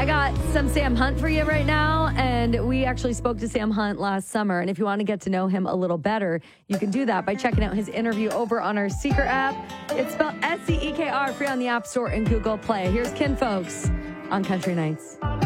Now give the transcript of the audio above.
I got some Sam Hunt for you right now, and we actually spoke to Sam Hunt last summer, and if you want to get to know him a little better, you can do that by checking out his interview over on our Seeker app. It's spelled Seekr, free on the App Store and Google Play. Here's Kin Folks on Country Nights.